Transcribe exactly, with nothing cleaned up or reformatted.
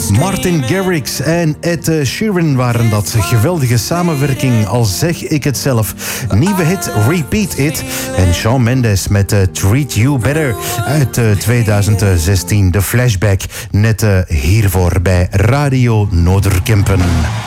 Martin Garrix en Ed Sheeran waren dat. Geweldige samenwerking, al zeg ik het zelf. Nieuwe hit Repeat It. En Shawn Mendes met uh, Treat You Better uit uh, twintig zestien. De flashback net uh, hiervoor bij Radio Noorderkempen.